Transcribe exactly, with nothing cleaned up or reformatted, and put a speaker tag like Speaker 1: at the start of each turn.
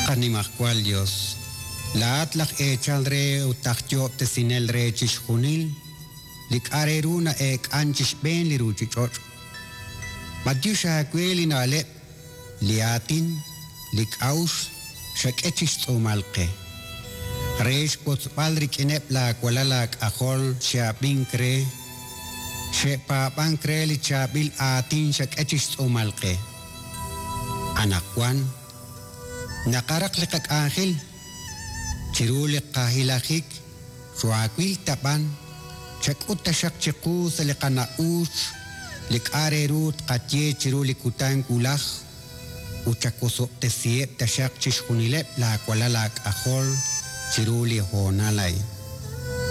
Speaker 1: Animacual Dios. La atlak echal re utakyo te sinel re chishunil. Lik areruna ek anchish ben liru chichor. Madjusha kweli na le liatin lik aus shak echish tsumalke. Reish potspalrik inep la kualalak ahol shabin kre. Shepa pankre li chabil atin shak echish tsumalke. Anakwan. Nakarak likak angel. Chirulik kahilakik. Suakwil tapan. Chak utasak chiku sa likana us. Lik arerut katye chirulik utang kulak. Uchakusok te siep tasak chishkunilep la kualalak ahol. Chiruli honalay.